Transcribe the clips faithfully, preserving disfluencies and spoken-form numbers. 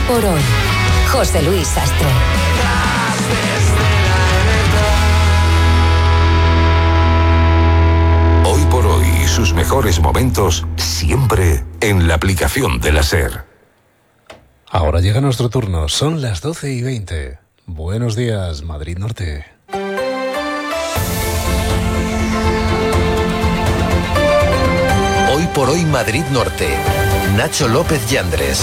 por hoy. José Luis Sastre. Hoy por hoy, sus mejores momentos siempre en la aplicación de la SER. Ahora llega nuestro turno, son las doce y veinte. Buenos días, Madrid Norte. Hoy por hoy, Madrid Norte. Nacho López Yandres.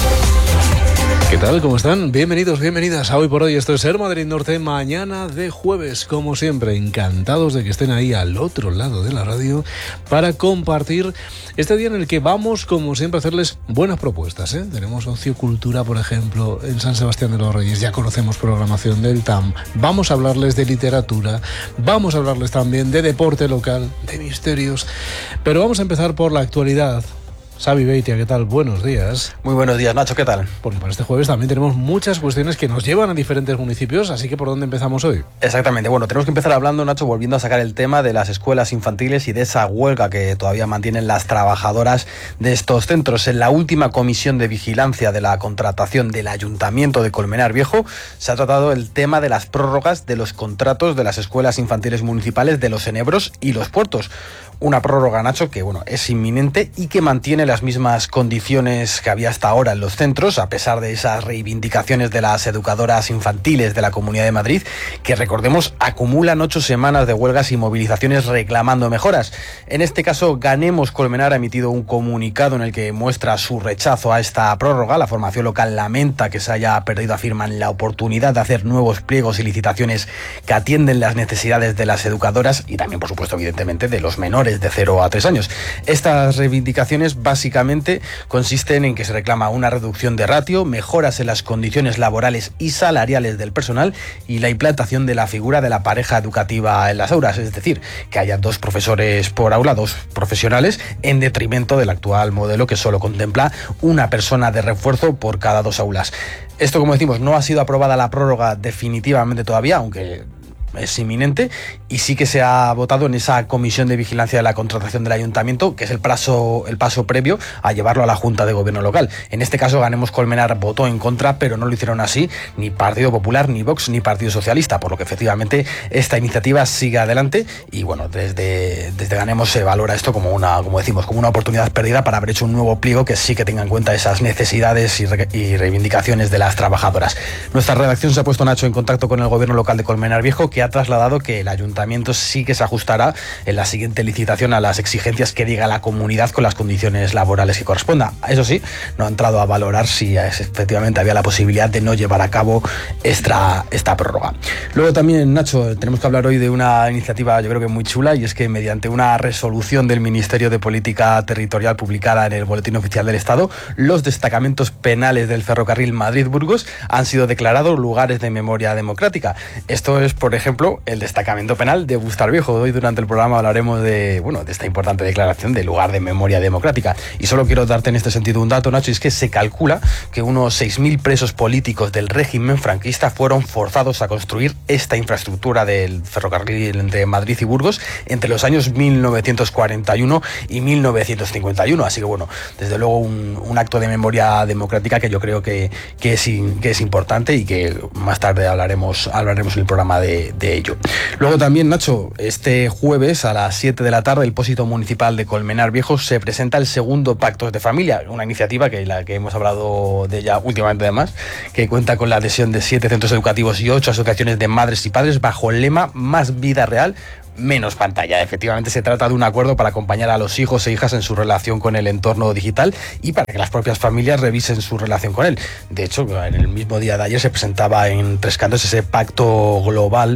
¿Qué tal? ¿Cómo están? Bienvenidos, bienvenidas a Hoy por Hoy. Esto es Ser Madrid Norte, mañana de jueves. Como siempre, encantados de que estén ahí al otro lado de la radio para compartir este día en el que vamos, como siempre, a hacerles buenas propuestas, ¿eh? Tenemos Ocio Cultura, por ejemplo, en San Sebastián de los Reyes. Ya conocemos programación del T A M. Vamos a hablarles de literatura. Vamos a hablarles también de deporte local, de misterios. Pero vamos a empezar por la actualidad. Xavi Beitia, ¿qué tal? Buenos días. Muy buenos días, Nacho, ¿qué tal? Porque para este jueves también tenemos muchas cuestiones que nos llevan a diferentes municipios, así que ¿por dónde empezamos hoy? Exactamente, bueno, tenemos que empezar hablando, Nacho, volviendo a sacar el tema de las escuelas infantiles y de esa huelga que todavía mantienen las trabajadoras de estos centros. En la última comisión de vigilancia de la contratación del Ayuntamiento de Colmenar Viejo se ha tratado el tema de las prórrogas de los contratos de las escuelas infantiles municipales de los Enebros y los puertos. Una prórroga, Nacho, que bueno, es inminente y que mantiene las mismas condiciones que había hasta ahora en los centros, a pesar de esas reivindicaciones de las educadoras infantiles de la Comunidad de Madrid, que recordemos acumulan ocho semanas de huelgas y movilizaciones reclamando mejoras. En este caso, Ganemos Colmenar ha emitido un comunicado en el que muestra su rechazo a esta prórroga. La formación local lamenta que se haya perdido, afirman, la oportunidad de hacer nuevos pliegos y licitaciones que atienden las necesidades de las educadoras y también, por supuesto, evidentemente, de los menores de cero a tres años. Estas reivindicaciones básicamente consisten en que se reclama una reducción de ratio, mejoras en las condiciones laborales y salariales del personal y la implantación de la figura de la pareja educativa en las aulas, es decir, que haya dos profesores por aula, dos profesionales, en detrimento del actual modelo que solo contempla una persona de refuerzo por cada dos aulas. Esto, como decimos, no ha sido aprobada la prórroga definitivamente todavía, aunque es inminente, y sí que se ha votado en esa comisión de vigilancia de la contratación del ayuntamiento, que es el paso, el paso previo a llevarlo a la Junta de Gobierno local. En este caso, Ganemos Colmenar votó en contra, pero no lo hicieron así ni Partido Popular, ni Vox, ni Partido Socialista, por lo que efectivamente esta iniciativa sigue adelante y bueno, desde, desde Ganemos se valora esto como una, como decimos, como una oportunidad perdida para haber hecho un nuevo pliego que sí que tenga en cuenta esas necesidades y, re, y reivindicaciones de las trabajadoras. Nuestra redacción se ha puesto, Nacho, en contacto con el Gobierno local de Colmenar Viejo, que ha trasladado que el ayuntamiento sí que se ajustará en la siguiente licitación a las exigencias que diga la comunidad con las condiciones laborales que corresponda. Eso sí, no ha entrado a valorar si efectivamente había la posibilidad de no llevar a cabo esta, esta prórroga. Luego también, Nacho, tenemos que hablar hoy de una iniciativa yo creo que muy chula, y es que mediante una resolución del Ministerio de Política Territorial publicada en el Boletín Oficial del Estado, los destacamentos penales del ferrocarril Madrid-Burgos han sido declarados lugares de memoria democrática. Esto es, por ejemplo, el destacamento penal de Bustarviejo. Hoy durante el programa hablaremos de, bueno, de esta importante declaración de lugar de memoria democrática. Y solo quiero darte en este sentido un dato, Nacho, y es que se calcula que unos seis mil presos políticos del régimen franquista fueron forzados a construir esta infraestructura del ferrocarril entre Madrid y Burgos entre los años mil novecientos cuarenta y uno y mil novecientos cincuenta y uno. Así que bueno, desde luego un, un acto de memoria democrática que yo creo que, que, es, que es importante y que más tarde hablaremos, hablaremos en el programa de de ello. Luego también, Nacho, este jueves a las siete de la tarde el Pósito Municipal de Colmenar Viejo se presenta el segundo Pactos de Familia, una iniciativa que la que hemos hablado de ella últimamente además, que cuenta con la adhesión de siete centros educativos y ocho asociaciones de madres y padres bajo el lema Más vida real, menos pantalla. Efectivamente se trata de un acuerdo para acompañar a los hijos e hijas en su relación con el entorno digital y para que las propias familias revisen su relación con él. De hecho, en el mismo día de ayer se presentaba en Tres Cantos ese pacto global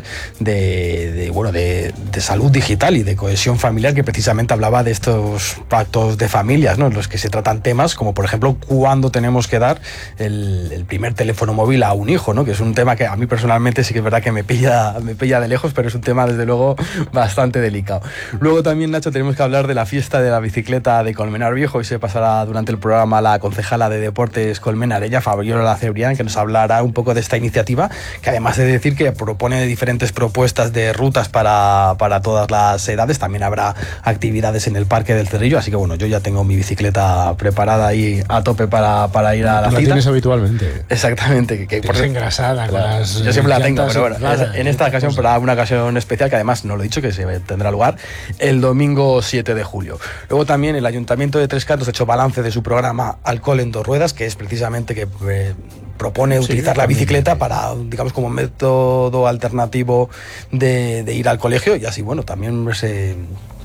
de, de, bueno, de, de salud digital y de cohesión familiar, que precisamente hablaba de estos pactos de familias, ¿no?, en los que se tratan temas como, por ejemplo, cuándo tenemos que dar el, el primer teléfono móvil a un hijo, ¿no?, que es un tema que a mí personalmente sí que es verdad que me pilla, me pilla de lejos, pero es un tema desde luego bastante delicado. Luego también, Nacho, tenemos que hablar de la fiesta de la bicicleta de Colmenar Viejo. Hoy se pasará durante el programa la concejala de Deportes colmenarella, Fabiola Cebrián, que nos hablará un poco de esta iniciativa, que además de decir que propone diferentes propuestas de rutas para, para todas las edades. También habrá actividades en el Parque del Cerrillo, así que bueno, yo ya tengo mi bicicleta preparada ahí a tope para, para ir a la, la cita. La tienes habitualmente. Exactamente. Que, que por engrasada, claro, con las yo siempre la tengo, pero bueno, claro, en esta ocasión, para una ocasión especial, que además no lo he dicho, que se tendrá lugar el domingo siete de julio. Luego también el Ayuntamiento de Tres Cantos ha hecho balance de su programa Alcohol en dos ruedas, que es precisamente que eh, propone sí, utilizar la bicicleta para, digamos, como método alternativo de, de ir al colegio, y así, bueno, también se...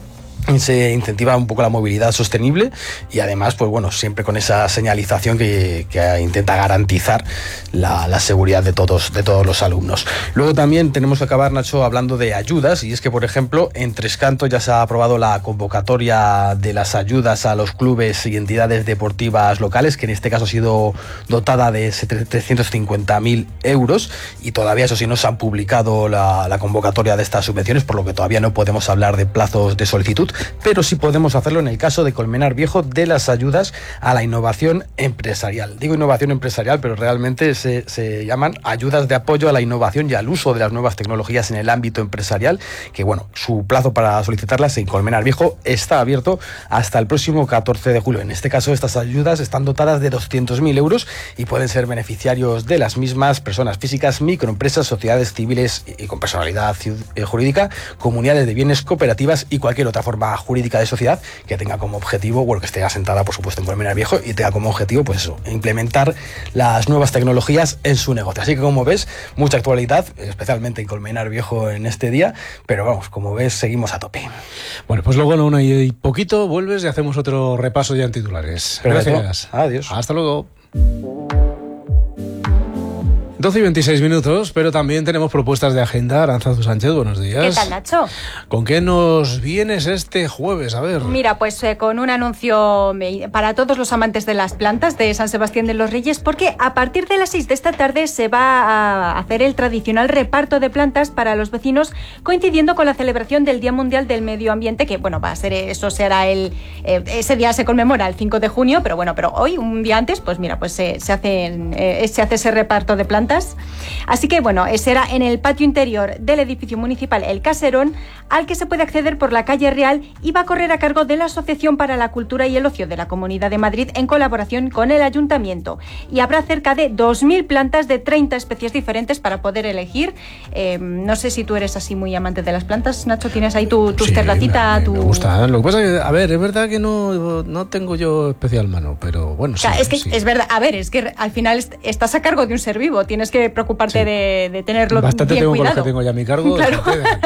se incentiva un poco la movilidad sostenible y además, pues bueno, siempre con esa señalización que, que intenta garantizar la, la seguridad de todos, de todos los alumnos. Luego también tenemos que acabar, Nacho, hablando de ayudas, y es que, por ejemplo, en Tres Cantos ya se ha aprobado la convocatoria de las ayudas a los clubes y entidades deportivas locales, que en este caso ha sido dotada de trescientos cincuenta mil euros, y todavía, eso sí, no se han publicado la, la convocatoria de estas subvenciones, por lo que todavía no podemos hablar de plazos de solicitud, pero sí podemos hacerlo en el caso de Colmenar Viejo, de las ayudas a la innovación empresarial. Digo innovación empresarial, pero realmente se, se llaman ayudas de apoyo a la innovación y al uso de las nuevas tecnologías en el ámbito empresarial, que bueno, su plazo para solicitarlas en Colmenar Viejo está abierto hasta el próximo catorce de julio. En este caso, estas ayudas están dotadas de doscientos mil euros y pueden ser beneficiarios de las mismas personas físicas, microempresas, sociedades civiles y con personalidad jurídica, comunidades de bienes, cooperativas y cualquier otra forma jurídica de sociedad que tenga como objetivo, bueno, que esté asentada, por supuesto, en Colmenar Viejo y tenga como objetivo, pues eso, implementar las nuevas tecnologías en su negocio. Así que, como ves, mucha actualidad, especialmente en Colmenar Viejo en este día, pero vamos, como ves, seguimos a tope. Bueno, pues luego en una y poquito vuelves y hacemos otro repaso ya en titulares. Perfecto. Gracias. Adiós. Hasta luego. doce y veintiséis minutos, pero también tenemos propuestas de agenda. Aranzazu Sánchez, buenos días. ¿Qué tal, Nacho? ¿Con qué nos vienes este jueves? A ver. Mira, pues eh, con un anuncio para todos los amantes de las plantas de San Sebastián de los Reyes, porque a partir de las seis de esta tarde se va a hacer el tradicional reparto de plantas para los vecinos, coincidiendo con la celebración del Día Mundial del Medio Ambiente, que bueno, va a ser, eso será el, eh, ese día se conmemora el cinco de junio, pero bueno, pero hoy, un día antes, pues mira, pues eh, se, hacen, eh, se hace ese reparto de plantas. Así que bueno, será en el patio interior del edificio municipal El Caserón, al que se puede acceder por la calle Real, y va a correr a cargo de la Asociación para la Cultura y el Ocio de la Comunidad de Madrid en colaboración con el Ayuntamiento. Y habrá cerca de dos mil plantas de treinta especies diferentes para poder elegir. Eh, no sé si tú eres así muy amante de las plantas, Nacho, tienes ahí tu, tu sí, terracita. Me, tu... me gusta. Lo que pasa es que, a ver, es verdad que no, no tengo yo especial mano, pero bueno, o sea, sí, es que sí. es verdad, a ver, es que al final estás a cargo de un ser vivo, tienes que preocuparte sí. de, de tenerlo bastante bien tengo cuidado. Con los que tengo ya a mi cargo. Claro.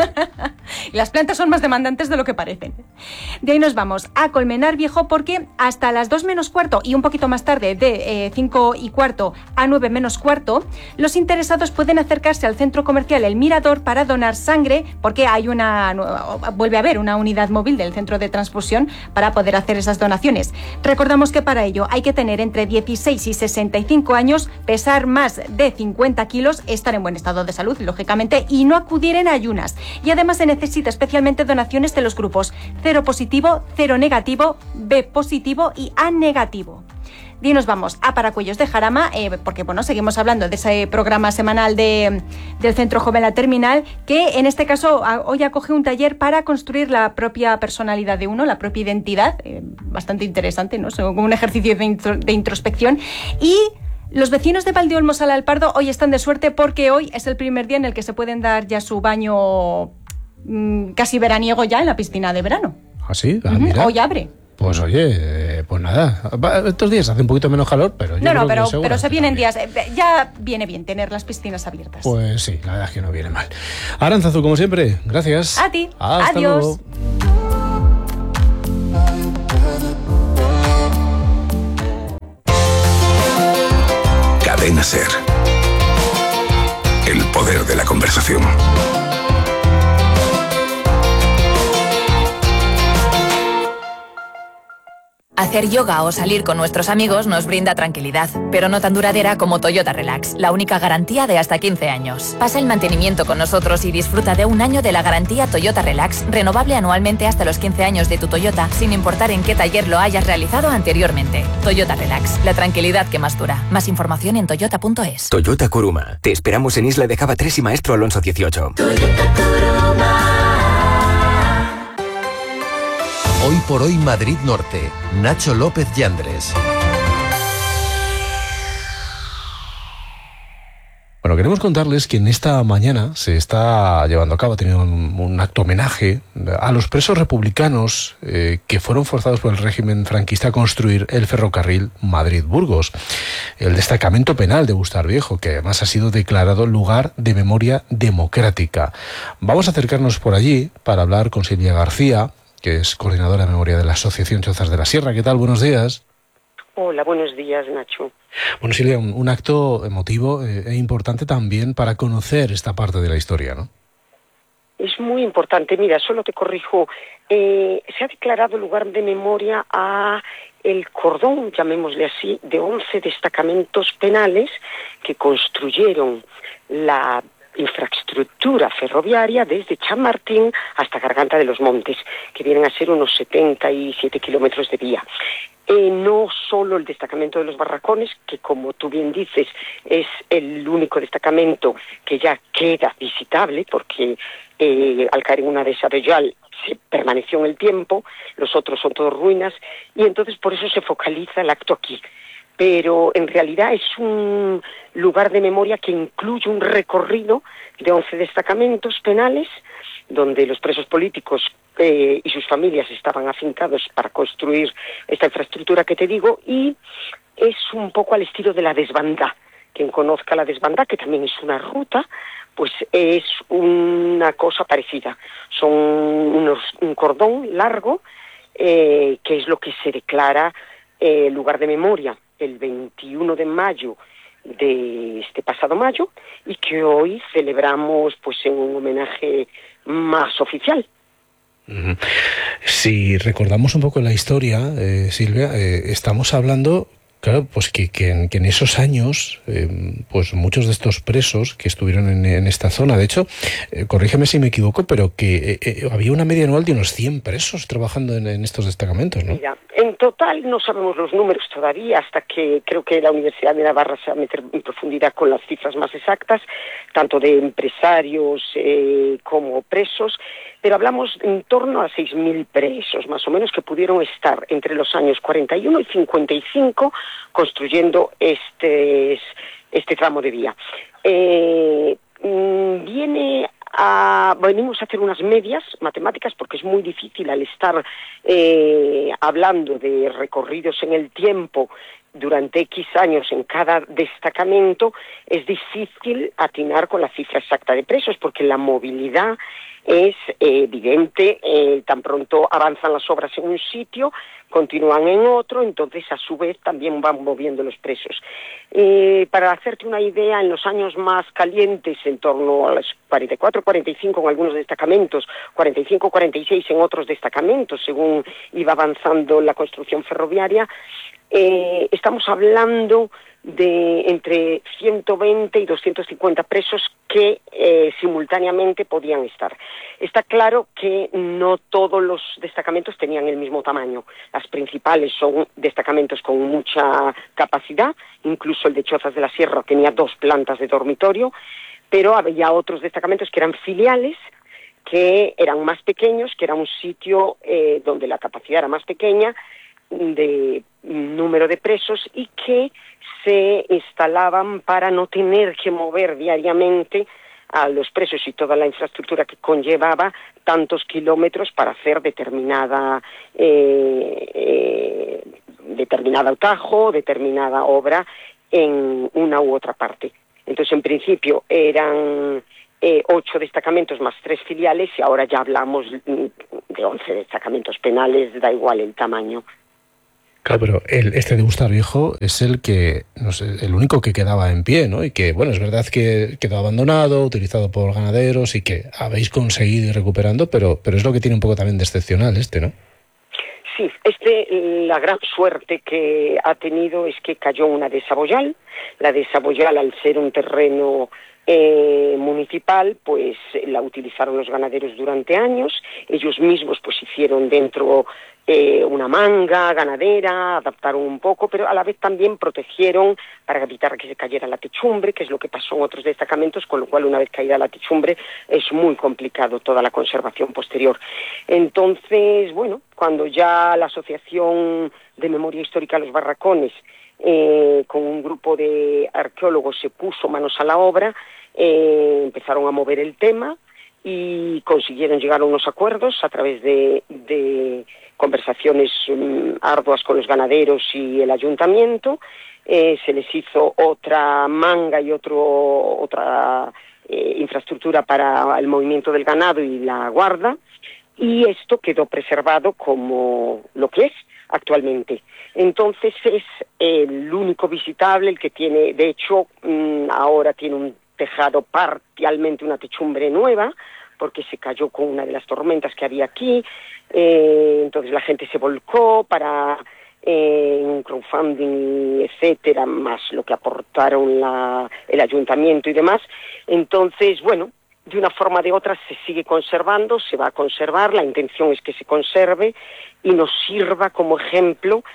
Las plantas son más demandantes de lo que parecen. De ahí nos vamos a Colmenar Viejo, porque hasta las dos menos cuarto y un poquito más tarde, de eh, cinco y cuarto a nueve menos cuarto, los interesados pueden acercarse al centro comercial El Mirador para donar sangre, porque hay una vuelve a haber una unidad móvil del centro de transfusión para poder hacer esas donaciones. Recordamos que para ello hay que tener entre dieciséis y sesenta y cinco años, pesar más de cincuenta kilos, estar en buen estado de salud, lógicamente, y no acudir en ayunas. Y además se necesita especialmente donaciones de los grupos cero positivo, cero negativo, B positivo y A negativo. Y nos vamos a Paracuellos de Jarama, eh, porque bueno, seguimos hablando de ese programa semanal de, del Centro Joven La Terminal, que en este caso a, hoy acoge un taller para construir la propia personalidad de uno, la propia identidad, eh, bastante interesante, ¿no? Como un ejercicio de, intro, de introspección. Y los vecinos de Valdeolmos al Alpardo hoy están de suerte, porque hoy es el primer día en el que se pueden dar ya su baño mmm, casi veraniego ya en la piscina de verano. ¿Ah, sí? Ah, mira. Hoy abre. Pues oye, pues nada, estos días hace un poquito menos calor, pero yo No, no, creo pero, que pero se vienen días, ya viene bien tener las piscinas abiertas. Pues sí, la verdad es que no viene mal. Aranzazu, como siempre, gracias. A ti, hasta adiós. Luego. Cadena SER. El poder de la conversación. Hacer yoga o salir con nuestros amigos nos brinda tranquilidad, pero no tan duradera como Toyota Relax, la única garantía de hasta quince años. Pasa el mantenimiento con nosotros y disfruta de un año de la garantía Toyota Relax, renovable anualmente hasta los quince años de tu Toyota, sin importar en qué taller lo hayas realizado anteriormente. Toyota Relax, la tranquilidad que más dura. Más información en toyota punto es. Toyota Kuruma. Te esperamos en Isla de Java tres y Maestro Alonso dieciocho. Toyota Kuruma. Hoy por hoy Madrid Norte. Nacho López Yandres. Bueno, queremos contarles que en esta mañana se está llevando a cabo, ha tenido un, un acto homenaje a los presos republicanos eh, que fueron forzados por el régimen franquista a construir el ferrocarril Madrid-Burgos, el destacamento penal de Bustar Viejo, que además ha sido declarado lugar de memoria democrática. Vamos a acercarnos por allí para hablar con Silvia García, que es coordinadora de memoria de la Asociación Chozas de la Sierra. ¿Qué tal? Buenos días. Hola, buenos días, Nacho. Bueno, Silvia, un, un acto emotivo eh, e importante también para conocer esta parte de la historia, ¿no? Es muy importante. Mira, solo te corrijo. Eh, se ha declarado lugar de memoria a el cordón, llamémosle así, de once destacamentos penales que construyeron la infraestructura ferroviaria desde Chamartín hasta Garganta de los Montes, que vienen a ser unos setenta y siete kilómetros de vía. Eh, no solo el destacamento de los Barracones, que como tú bien dices es el único destacamento que ya queda visitable, porque eh, al caer en una desarrollal se permaneció en el tiempo, los otros son todos ruinas, y entonces por eso se focaliza el acto aquí. Pero en realidad es un lugar de memoria que incluye un recorrido de once destacamentos penales, donde los presos políticos eh, y sus familias estaban afincados para construir esta infraestructura que te digo, y es un poco al estilo de la desbandá. Quien conozca la desbandá, que también es una ruta, pues es una cosa parecida. Son unos, un cordón largo, eh, que es lo que se declara eh, lugar de memoria el veintiuno de mayo de este pasado mayo, y que hoy celebramos pues en un homenaje más oficial. Si recordamos un poco la historia, eh, Silvia, eh, estamos hablando, claro, pues que, que, en, que en esos años, eh, pues muchos de estos presos que estuvieron en, en esta zona, de hecho, eh, corrígeme si me equivoco, pero que eh, eh, había una media anual de unos cien presos trabajando en, en estos destacamentos, ¿no? Mira, en total no sabemos los números todavía, hasta que creo que la Universidad de Navarra se va a meter en profundidad con las cifras más exactas, tanto de empresarios eh, como presos, pero hablamos en torno a seis mil presos, más o menos, que pudieron estar entre los años cuarenta y uno y cincuenta y cinco construyendo este, este tramo de vía. Eh, viene a, venimos a hacer unas medias matemáticas, porque es muy difícil al estar eh, hablando de recorridos en el tiempo durante X años en cada destacamento, es difícil atinar con la cifra exacta de presos, porque la movilidad es eh, evidente, eh, tan pronto avanzan las obras en un sitio, continúan en otro, entonces a su vez también van moviendo los presos. Eh, para hacerte una idea, en los años más calientes, en torno a los cuarenta y cuatro, cuarenta y cinco en algunos destacamentos, cuarenta y cinco, cuarenta y seis en otros destacamentos, según iba avanzando la construcción ferroviaria, eh, estamos hablando de entre ciento veinte y doscientos cincuenta presos que eh, simultáneamente podían estar. Está claro que no todos los destacamentos tenían el mismo tamaño. Las principales son destacamentos con mucha capacidad, incluso el de Chozas de la Sierra tenía dos plantas de dormitorio, pero había otros destacamentos que eran filiales, que eran más pequeños, que era un sitio eh, donde la capacidad era más pequeña, de número de presos, y que se instalaban para no tener que mover diariamente a los presos y toda la infraestructura que conllevaba tantos kilómetros para hacer determinada eh, eh, determinada atajo, determinada obra en una u otra parte. Entonces, en principio eran eh, ocho destacamentos más tres filiales, y ahora ya hablamos de once destacamentos penales, da igual el tamaño. Claro, pero el, este de Bustar Viejo es el que, no sé, el único que quedaba en pie, ¿no? Y que, bueno, es verdad que quedó abandonado, utilizado por ganaderos, y que habéis conseguido ir recuperando, pero, pero es lo que tiene un poco también de excepcional este, ¿no? Sí, este, la gran suerte que ha tenido es que cayó una de Saboyal. La de Saboyal, al ser un terreno eh, municipal, pues la utilizaron los ganaderos durante años. Ellos mismos pues hicieron dentro eh, una manga ganadera, adaptaron un poco, pero a la vez también protegieron para evitar que se cayera la techumbre, que es lo que pasó en otros destacamentos, con lo cual una vez caída la techumbre es muy complicado toda la conservación posterior. Entonces, bueno, cuando ya la Asociación de Memoria Histórica Los Barracones, eh, con un grupo de arqueólogos, se puso manos a la obra, eh, empezaron a mover el tema y consiguieron llegar a unos acuerdos a través de, de conversaciones um, arduas con los ganaderos y el ayuntamiento. Eh, se les hizo otra manga y otro, otra eh, infraestructura para el movimiento del ganado y la guarda, y esto quedó preservado como lo que es actualmente. Entonces es el único visitable, el que tiene, de hecho, mmm, ahora tiene un tejado parcialmente, una techumbre nueva, porque se cayó con una de las tormentas que había aquí. Eh, entonces la gente se volcó para eh, un crowdfunding, etcétera, más lo que aportaron la, el ayuntamiento y demás. Entonces, bueno, de una forma o de otra se sigue conservando, se va a conservar, la intención es que se conserve y nos sirva como ejemplo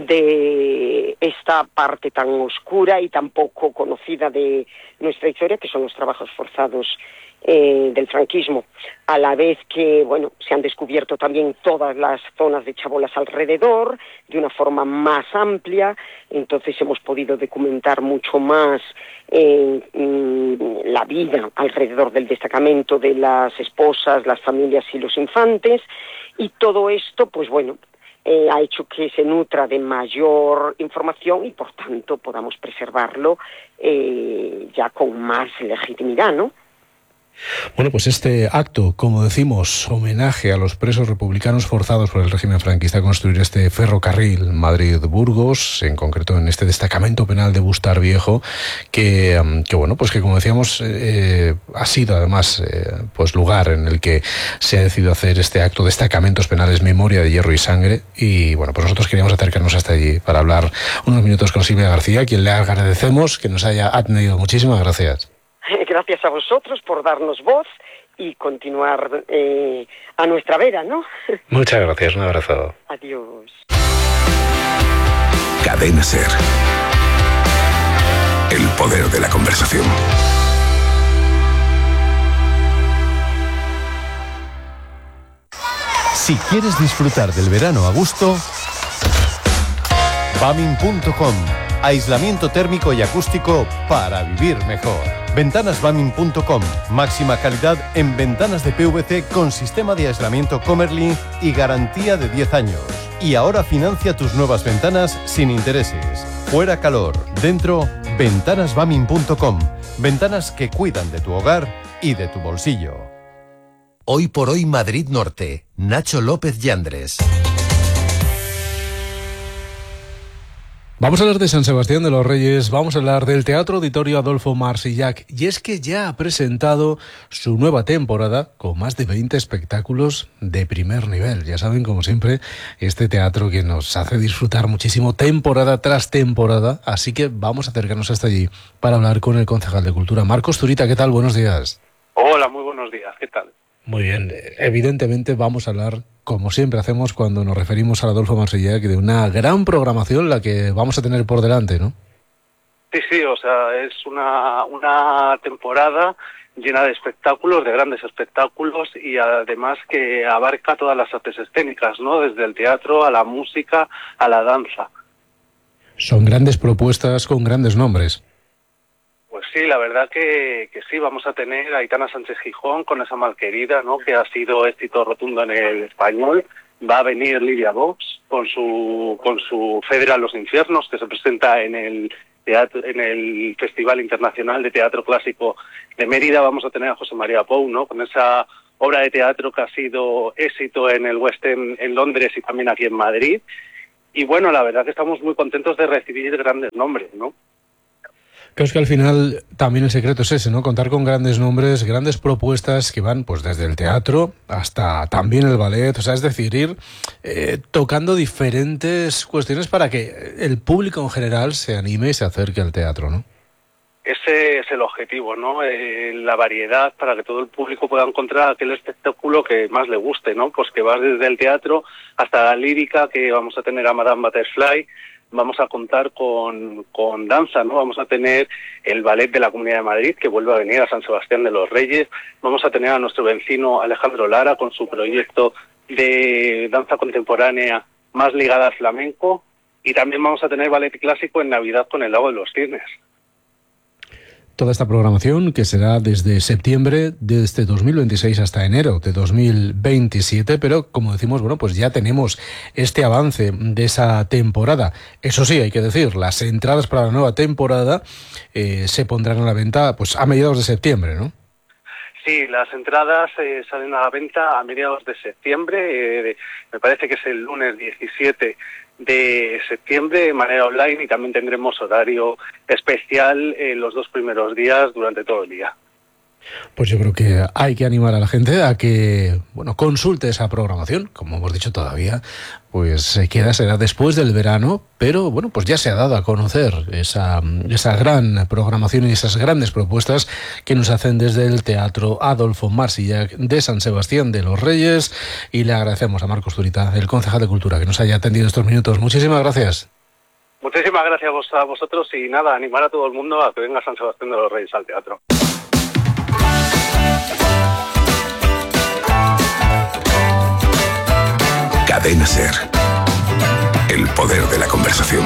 de esta parte tan oscura y tan poco conocida de nuestra historia, que son los trabajos forzados eh, del franquismo. A la vez que, bueno, se han descubierto también todas las zonas de chabolas alrededor, de una forma más amplia, entonces hemos podido documentar mucho más eh, la vida alrededor del destacamento de las esposas, las familias y los infantes, y todo esto, pues bueno, Eh, ha hecho que se nutra de mayor información y por tanto podamos preservarlo eh, ya con más legitimidad, ¿no? Bueno, pues este acto, como decimos, homenaje a los presos republicanos forzados por el régimen franquista a construir este ferrocarril Madrid-Burgos, en concreto en este destacamento penal de Bustar Viejo, que, que bueno, pues que como decíamos, eh, ha sido además eh, pues lugar en el que se ha decidido hacer este acto, destacamentos penales, memoria de hierro y sangre, y bueno, pues nosotros queríamos acercarnos hasta allí para hablar unos minutos con Silvia García, a quien le agradecemos que nos haya atendido. Muchísimas gracias. Gracias a vosotros por darnos voz y continuar eh, a nuestra vera, ¿no? Muchas gracias, un abrazo. Adiós. Cadena SER. El poder de la conversación. Si quieres disfrutar del verano a gusto, Bamin punto com. Aislamiento térmico y acústico para vivir mejor. Ventanas Bamin punto com. Máxima calidad en ventanas de P V C con sistema de aislamiento Comerlin y garantía de diez años. Y ahora financia tus nuevas ventanas sin intereses. Fuera calor. Dentro, Ventanas Bamin punto com. Ventanas que cuidan de tu hogar y de tu bolsillo. Hoy por hoy Madrid Norte. Nacho López Yandres. Vamos a hablar de San Sebastián de los Reyes, vamos a hablar del Teatro Auditorio Adolfo Marsillac, y es que ya ha presentado su nueva temporada con más de veinte espectáculos de primer nivel. Ya saben, como siempre, este teatro que nos hace disfrutar muchísimo temporada tras temporada, así que vamos a acercarnos hasta allí para hablar con el concejal de Cultura, Marcos Zurita. ¿Qué tal? Buenos días. Hola, muy buenos días. ¿Qué tal? Muy bien. Evidentemente vamos a hablar, como siempre hacemos cuando nos referimos al Adolfo Marsillac, de una gran programación la que vamos a tener por delante, ¿no? Sí, sí, o sea, es una, una temporada llena de espectáculos, de grandes espectáculos, y además que abarca todas las artes escénicas, ¿no? Desde el teatro a la música, a la danza. Son grandes propuestas con grandes nombres. Pues sí, la verdad que, que sí, vamos a tener a Aitana Sánchez Gijón con esa malquerida, ¿no? Que ha sido éxito rotundo en el español. Va a venir Lidia Vox con su con su Fedra Los Infiernos, que se presenta en el teatro, en el Festival Internacional de Teatro Clásico de Mérida. Vamos a tener a José María Pou, ¿no? Con esa obra de teatro que ha sido éxito en el West End en Londres y también aquí en Madrid. Y bueno, la verdad que estamos muy contentos de recibir grandes nombres, ¿no? Creo que al final también el secreto es ese, ¿no? Contar con grandes nombres, grandes propuestas que van pues desde el teatro hasta también el ballet, o sea, es decir, ir eh, tocando diferentes cuestiones para que el público en general se anime y se acerque al teatro, ¿no? Ese es el objetivo, ¿no? Eh, la variedad para que todo el público pueda encontrar aquel espectáculo que más le guste, ¿no? Pues que va desde el teatro hasta la lírica, que vamos a tener a Madame Butterfly, vamos a contar con, con danza, ¿no? Vamos a tener el ballet de la Comunidad de Madrid, que vuelve a venir a San Sebastián de los Reyes, vamos a tener a nuestro vecino Alejandro Lara con su proyecto de danza contemporánea más ligada al flamenco, y también vamos a tener ballet clásico en Navidad con el Lago de los Cisnes. Toda esta programación que será desde septiembre de este dos mil veintiséis hasta enero de dos mil veintisiete, pero como decimos, bueno, pues ya tenemos este avance de esa temporada. Eso sí, hay que decir, las entradas para la nueva temporada eh, se pondrán a la venta pues a mediados de septiembre, ¿no? Sí, las entradas eh, salen a la venta a mediados de septiembre, eh, me parece que es el lunes diecisiete de septiembre de manera online, y también tendremos horario especial en los dos primeros días durante todo el día. Pues yo creo que hay que animar a la gente a que, bueno, consulte esa programación. Como hemos dicho, todavía pues se queda, será después del verano, pero bueno, pues ya se ha dado a conocer esa, esa gran programación y esas grandes propuestas que nos hacen desde el Teatro Adolfo Marsillac de San Sebastián de los Reyes, y le agradecemos a Marcos Zurita, el concejal de Cultura, que nos haya atendido estos minutos. Muchísimas gracias. Muchísimas gracias a vosotros, y nada, animar a todo el mundo a que venga a San Sebastián de los Reyes al teatro. Cadena SER. El poder de la conversación.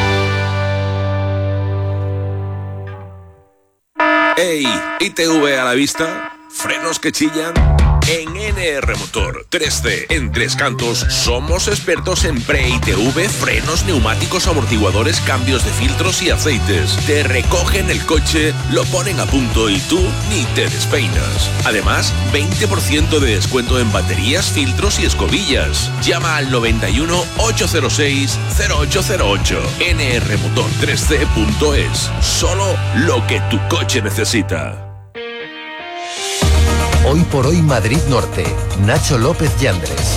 ¡Ey! ¿I T V a la vista? ¿Frenos que chillan? En N R Motor tres C, en Tres Cantos, somos expertos en pre-I T V, frenos, neumáticos, amortiguadores, cambios de filtros y aceites. Te recogen el coche, lo ponen a punto y tú ni te despeinas. Además, veinte por ciento de descuento en baterías, filtros y escobillas. Llama al noventa y uno, ochocientos seis, cero ocho cero ocho. N R Motor tres C punto es. Solo lo que tu coche necesita. Hoy por hoy Madrid Norte. Nacho López Yandres.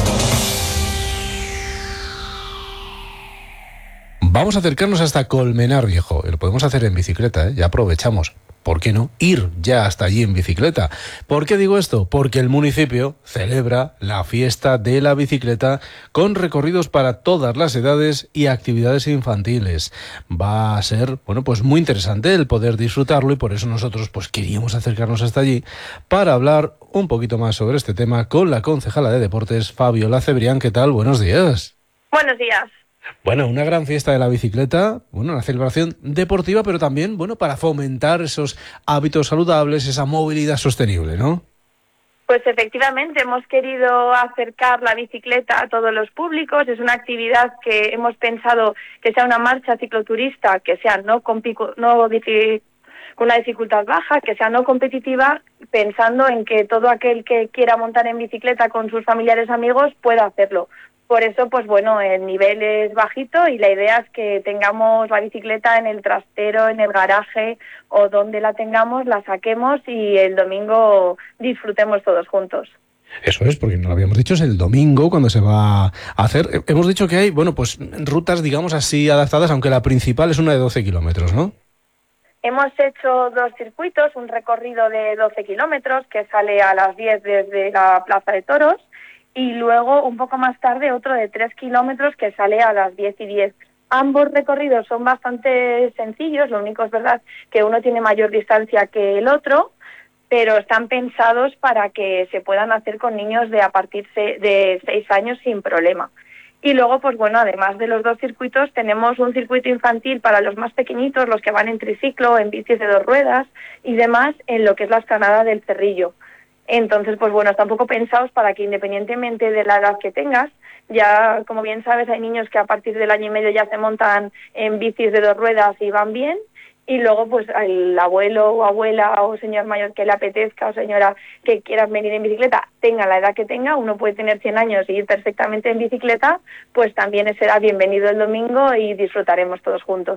Vamos a acercarnos hasta Colmenar Viejo. Lo podemos hacer en bicicleta, ¿eh? Ya aprovechamos. ¿Por qué no ir ya hasta allí en bicicleta? ¿Por qué digo esto? Porque el municipio celebra la fiesta de la bicicleta con recorridos para todas las edades y actividades infantiles. Va a ser, bueno, pues muy interesante el poder disfrutarlo, y por eso nosotros pues queríamos acercarnos hasta allí para hablar un poquito más sobre este tema con la concejala de Deportes, Fabiola Cebrián. ¿Qué tal? Buenos días. Buenos días. Bueno, una gran fiesta de la bicicleta, bueno, una celebración deportiva, pero también, bueno, para fomentar esos hábitos saludables, esa movilidad sostenible, ¿no? Pues efectivamente, hemos querido acercar la bicicleta a todos los públicos. Es una actividad que hemos pensado que sea una marcha cicloturista, que sea no con, pico, no difi, con una dificultad baja, que sea no competitiva, pensando en que todo aquel que quiera montar en bicicleta con sus familiares amigos pueda hacerlo. Por eso, pues bueno, el nivel es bajito, y la idea es que tengamos la bicicleta en el trastero, en el garaje o donde la tengamos, la saquemos y el domingo disfrutemos todos juntos. Eso es, porque no lo habíamos dicho, es el domingo cuando se va a hacer. Hemos dicho que hay, bueno, pues rutas, digamos así, adaptadas, aunque la principal es una de doce kilómetros, ¿no? Hemos hecho dos circuitos, un recorrido de doce kilómetros que sale a las diez desde la Plaza de Toros, y luego un poco más tarde otro de tres kilómetros que sale a las diez y diez. Ambos recorridos son bastante sencillos, lo único es verdad que uno tiene mayor distancia que el otro, pero están pensados para que se puedan hacer con niños de a partir de seis años sin problema. Y luego, pues bueno, además de los dos circuitos, tenemos un circuito infantil para los más pequeñitos, los que van en triciclo, en bicis de dos ruedas y demás, en lo que es la Explanada del Cerrillo. Entonces, pues bueno, están un poco pensados para que, independientemente de la edad que tengas, ya, como bien sabes, hay niños que a partir del año y medio ya se montan en bicis de dos ruedas y van bien, y luego pues el abuelo o abuela o señor mayor que le apetezca o señora que quieran venir en bicicleta, tenga la edad que tenga, uno puede tener cien años y ir perfectamente en bicicleta, pues también será bienvenido el domingo y disfrutaremos todos juntos.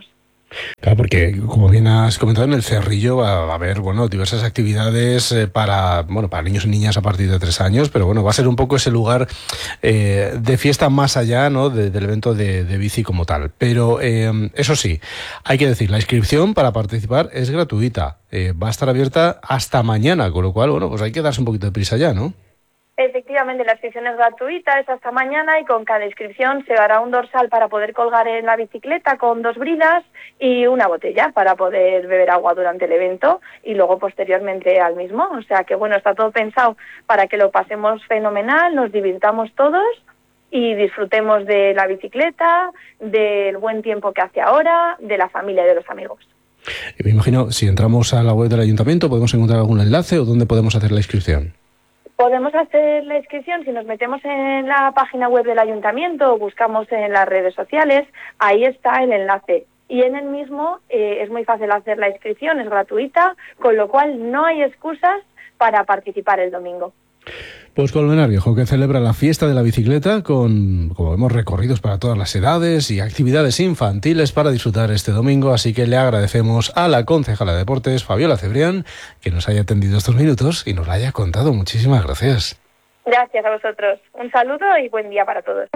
Claro, porque como bien has comentado, en el Cerrillo va a haber, bueno, diversas actividades eh, para, bueno, para niños y niñas a partir de tres años, pero bueno, va a ser un poco ese lugar eh, de fiesta más allá, ¿no?, de, del evento de, de bici como tal. Pero eh, eso sí, hay que decir, la inscripción para participar es gratuita, eh, va a estar abierta hasta mañana, con lo cual, bueno, pues hay que darse un poquito de prisa ya, ¿no? Efectivamente, la inscripción es gratuita, es hasta mañana y con cada inscripción se dará un dorsal para poder colgar en la bicicleta con dos bridas y una botella para poder beber agua durante el evento y luego posteriormente al mismo. O sea que bueno, está todo pensado para que lo pasemos fenomenal, nos divirtamos todos y disfrutemos de la bicicleta, del buen tiempo que hace ahora, de la familia y de los amigos. Y me imagino, si entramos a la web del ayuntamiento, ¿podemos encontrar algún enlace o dónde podemos hacer la inscripción? Podemos hacer la inscripción si nos metemos en la página web del ayuntamiento o buscamos en las redes sociales, ahí está el enlace. Y en el mismo eh, es muy fácil hacer la inscripción, es gratuita, con lo cual no hay excusas para participar el domingo. Pues Colmenar Viejo, que celebra la fiesta de la bicicleta con, como vemos, recorridos para todas las edades y actividades infantiles para disfrutar este domingo. Así que le agradecemos a la concejala de Deportes, Fabiola Cebrián, que nos haya atendido estos minutos y nos lo haya contado. Muchísimas gracias. Gracias a vosotros. Un saludo y buen día para todos.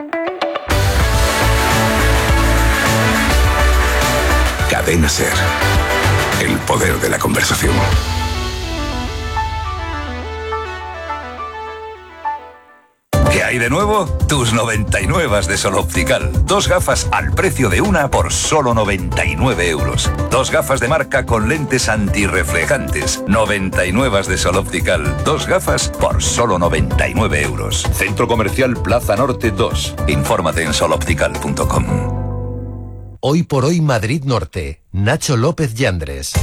Cadena SER. El poder de la conversación. ¿Qué hay de nuevo? Tus noventa y nueve de Sol Optical. Dos gafas al precio de una por solo noventa y nueve euros. Dos gafas de marca con lentes antirreflejantes. noventa y nueve de Sol Optical. Dos gafas por solo noventa y nueve euros. Centro Comercial Plaza Norte dos. Infórmate en sol optical punto com. Hoy por hoy Madrid Norte. Nacho López Yandres.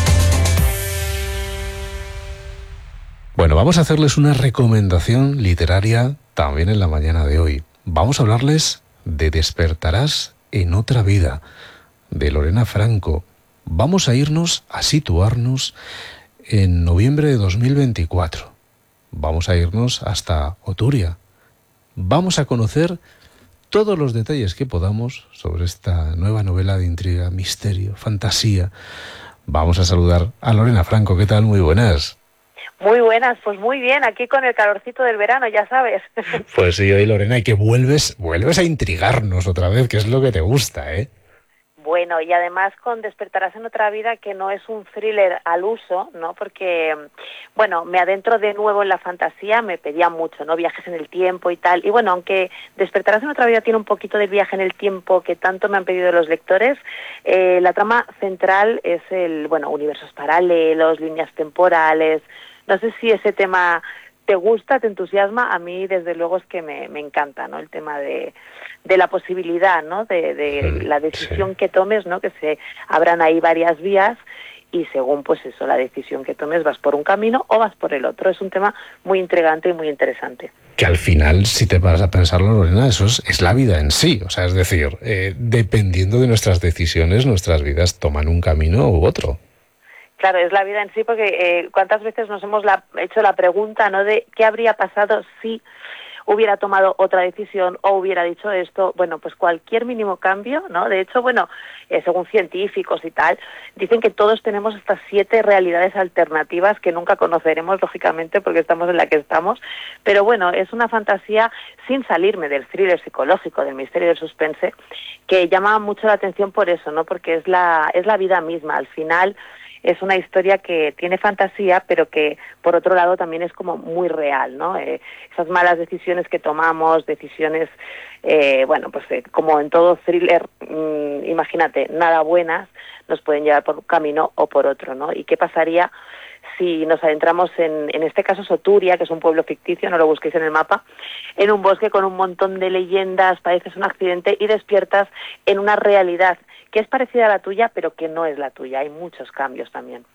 Bueno, vamos a hacerles una recomendación literaria también en la mañana de hoy. Vamos a hablarles de Despertarás en otra vida, de Lorena Franco. Vamos a irnos a situarnos en noviembre de dos mil veinticuatro. Vamos a irnos hasta Oturia. Vamos a conocer todos los detalles que podamos sobre esta nueva novela de intriga, misterio, fantasía. Vamos a saludar a Lorena Franco. ¿Qué tal? Muy buenas. Muy buenas, pues muy bien, aquí con el calorcito del verano, ya sabes. Pues sí, hoy Lorena, y que vuelves, vuelves a intrigarnos otra vez, que es lo que te gusta, ¿eh? Bueno, y además con Despertarás en otra vida, que no es un thriller al uso, ¿no? Porque, bueno, me adentro de nuevo en la fantasía, me pedía mucho, ¿no? Viajes en el tiempo y tal. Y bueno, aunque Despertarás en otra vida tiene un poquito del viaje en el tiempo que tanto me han pedido los lectores, eh, la trama central es el, bueno, universos paralelos, líneas temporales. No sé si ese tema te gusta, te entusiasma. A mí, desde luego, es que me, me encanta, ¿no? El tema de, de la posibilidad, ¿no? De, de la decisión sí. que tomes, ¿no? Que se abran ahí varias vías y según, pues eso, la decisión que tomes, vas por un camino o vas por el otro. Es un tema muy intrigante y muy interesante. Que al final, si te vas a pensarlo, Lorena, eso es, es la vida en sí. O sea, es decir, eh, dependiendo de nuestras decisiones, nuestras vidas toman un camino u otro. Claro, es la vida en sí, porque eh, cuántas veces nos hemos la, hecho la pregunta, ¿no?, de qué habría pasado si hubiera tomado otra decisión o hubiera dicho esto. Bueno, pues cualquier mínimo cambio, ¿no? De hecho, bueno, eh, según científicos y tal, dicen que todos tenemos estas siete realidades alternativas que nunca conoceremos, lógicamente, porque estamos en la que estamos. Pero bueno, es una fantasía, sin salirme del thriller psicológico, del misterio, del suspense, que llama mucho la atención por eso, ¿no? Porque es la, es la vida misma. Al final es una historia que tiene fantasía, pero que por otro lado también es como muy real, ¿no? Eh, esas malas decisiones que tomamos, decisiones, eh, bueno, pues eh, como en todo thriller, mmm, imagínate, nada buenas, nos pueden llevar por un camino o por otro, ¿no? ¿Y qué pasaría si nos adentramos en, en este caso, Soturia, que es un pueblo ficticio, no lo busquéis en el mapa, en un bosque con un montón de leyendas, padeces un accidente y despiertas en una realidad que es parecida a la tuya, pero que no es la tuya? Hay muchos cambios también.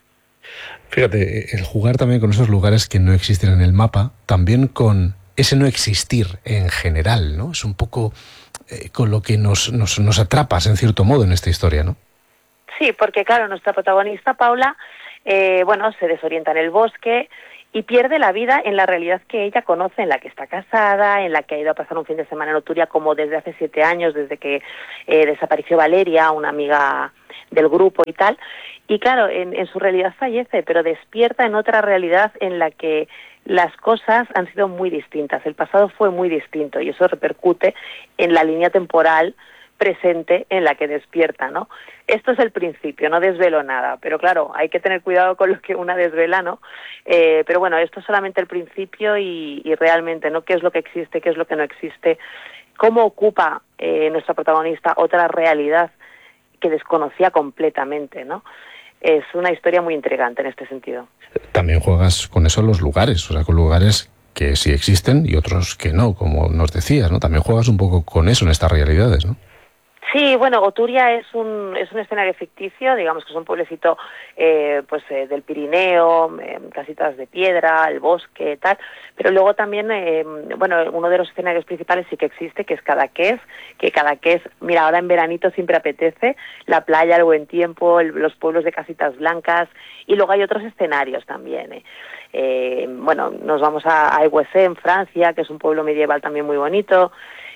Fíjate, el jugar también con esos lugares que no existen en el mapa, también con ese no existir en general, ¿no? Es un poco eh, con lo que nos, nos, nos atrapas, en cierto modo, en esta historia, ¿no? Sí, porque claro, nuestra protagonista, Paula, eh, bueno, se desorienta en el bosque y pierde la vida en la realidad que ella conoce, en la que está casada, en la que ha ido a pasar un fin de semana en Oturia como desde hace siete años, desde que eh, desapareció Valeria, una amiga del grupo y tal. Y claro, en, en su realidad fallece, pero despierta en otra realidad en la que las cosas han sido muy distintas. El pasado fue muy distinto y eso repercute en la línea temporal presente en la que despierta, ¿no? Esto es el principio, no desvelo nada, pero claro, hay que tener cuidado con lo que una desvela, ¿no? Eh, pero bueno, esto es solamente el principio y, y realmente, ¿no? ¿Qué es lo que existe, qué es lo que no existe? ¿Cómo ocupa eh, nuestra protagonista otra realidad que desconocía completamente, ¿no? Es una historia muy intrigante en este sentido. También juegas con eso en los lugares, o sea, con lugares que sí existen y otros que no, como nos decías, ¿no? También juegas un poco con eso en estas realidades, ¿no? Sí, bueno, Oturia es un es un escenario ficticio, digamos que es un pueblecito eh, pues eh, del Pirineo, eh, casitas de piedra, el bosque, tal, pero luego también, eh, bueno, uno de los escenarios principales sí que existe, que es Cadaqués, que Cadaqués, mira, ahora en veranito siempre apetece, la playa, el buen tiempo, el, los pueblos de casitas blancas, y luego hay otros escenarios también, eh. Eh, bueno, nos vamos a, a Éguessé, en Francia, que es un pueblo medieval también muy bonito.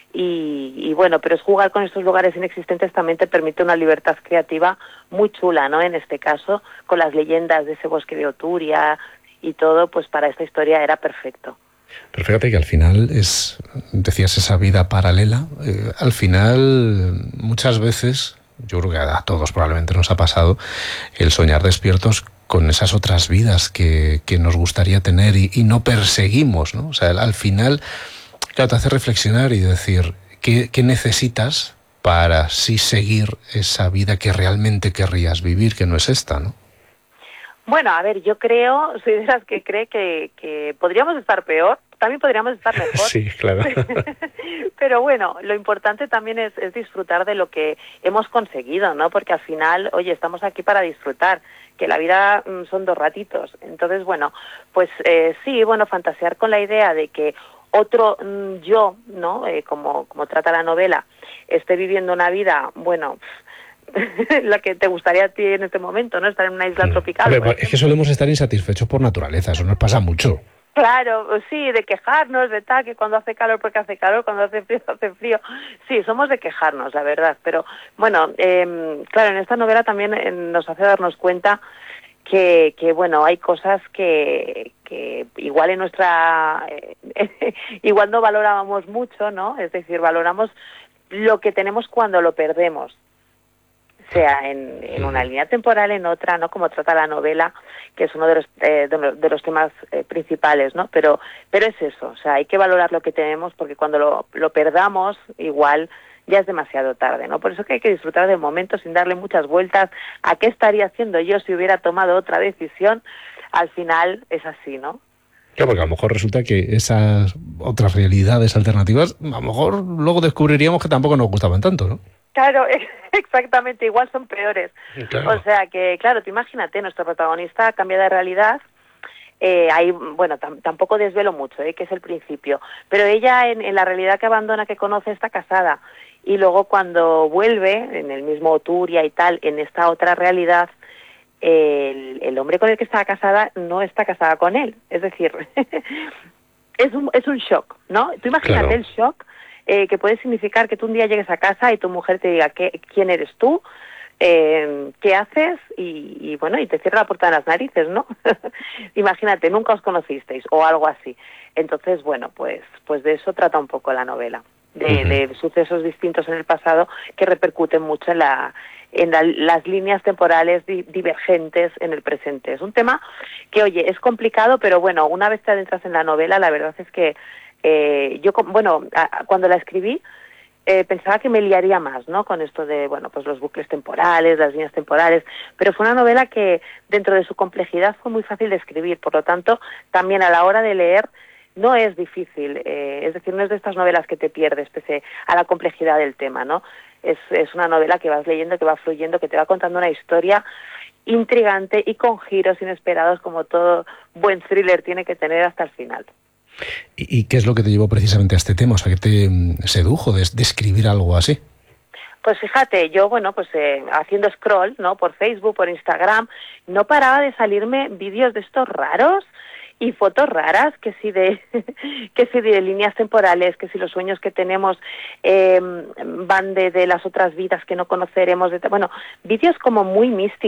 Y, y bueno, pero es jugar con estos lugares inexistentes también te permite una libertad creativa muy chula, ¿no? En este caso, con las leyendas de ese bosque de Oturia y todo, pues para esta historia era perfecto. Pero fíjate que al final es, decías, esa vida paralela, eh, al final muchas veces, yo creo que a todos probablemente nos ha pasado, el soñar despiertos con esas otras vidas que, que nos gustaría tener y, y no perseguimos, ¿no? O sea, al final... Claro, te hace reflexionar y decir, ¿qué, qué necesitas para sí seguir esa vida que realmente querrías vivir, que no es esta, ¿no? Bueno, a ver, yo creo, soy de las que cree que, que podríamos estar peor, también podríamos estar mejor. Sí, claro. Pero bueno, lo importante también es, es disfrutar de lo que hemos conseguido, ¿no? Porque al final, oye, estamos aquí para disfrutar, que la vida mmm, son dos ratitos. Entonces, bueno, pues eh, sí, bueno, fantasear con la idea de que otro mm, yo, ¿no? Eh, como, como trata la novela, esté viviendo una vida, bueno, la que te gustaría a ti en este momento, ¿no? Estar en una isla tropical. Ver, es que solemos estar insatisfechos por naturaleza, eso nos pasa mucho. Claro, sí, de quejarnos, de tal, que cuando hace calor porque hace calor, cuando hace frío hace frío. Sí, somos de quejarnos, la verdad. Pero bueno, eh, claro, en esta novela también eh, nos hace darnos cuenta que, que bueno, hay cosas que, que igual en nuestra... Eh, igual no valorábamos mucho, ¿no? Es decir, valoramos lo que tenemos cuando lo perdemos. Sea en, en una línea temporal, en otra, ¿no? Como trata la novela, que es uno de los, eh, de los, de los temas eh, principales, ¿no? Pero, pero es eso, o sea, hay que valorar lo que tenemos porque cuando lo, lo perdamos, igual ya es demasiado tarde, ¿no? Por eso que hay que disfrutar del momento sin darle muchas vueltas a qué estaría haciendo yo si hubiera tomado otra decisión. Al final es así, ¿no? Claro, porque a lo mejor resulta que esas otras realidades alternativas, a lo mejor luego descubriríamos que tampoco nos gustaban tanto, ¿no? Claro, exactamente, igual son peores. Claro. O sea que, claro, tú imagínate, nuestro protagonista cambia de realidad, eh, ahí, bueno, tam tampoco desvelo mucho, eh, que es el principio, pero ella en, en la realidad que abandona, que conoce, está casada, y luego cuando vuelve, en el mismo Oturia y tal, en esta otra realidad, el, el hombre con el que estaba casada no está casada con él, es decir, es, un, es un shock, ¿no? Tú imagínate claro. el shock eh, que puede significar que tú un día llegues a casa y tu mujer te diga ¿qué, quién eres tú? Eh, ¿Qué haces? Y, y bueno, y te cierra la puerta de las narices, ¿no? Imagínate, nunca os conocisteis o algo así. Entonces, bueno, pues, pues de eso trata un poco la novela, de, uh-huh. de sucesos distintos en el pasado que repercuten mucho en la en la, las líneas temporales di, divergentes en el presente. Es un tema que, oye, es complicado, pero bueno, una vez te adentras en la novela, la verdad es que eh, yo, bueno, a, cuando la escribí, Eh, pensaba que me liaría más, ¿no? Con esto de, bueno, pues los bucles temporales, las líneas temporales, pero fue una novela que dentro de su complejidad fue muy fácil de escribir, por lo tanto, también a la hora de leer no es difícil, eh, es decir, no es de estas novelas que te pierdes pese a la complejidad del tema, ¿no? Es, es una novela que vas leyendo, que va fluyendo, que te va contando una historia intrigante y con giros inesperados como todo buen thriller tiene que tener hasta el final. ¿Y, ¿Y qué es lo que te llevó precisamente a este tema? O sea, ¿qué te sedujo de, de escribir algo así? Pues fíjate, yo, bueno, pues eh, haciendo scroll, ¿no? Por Facebook, por Instagram, no paraba de salirme vídeos de estos raros y fotos raras, que si de que si de líneas temporales, que si los sueños que tenemos eh, van de, de las otras vidas que no conoceremos, de, bueno, vídeos como muy místicos.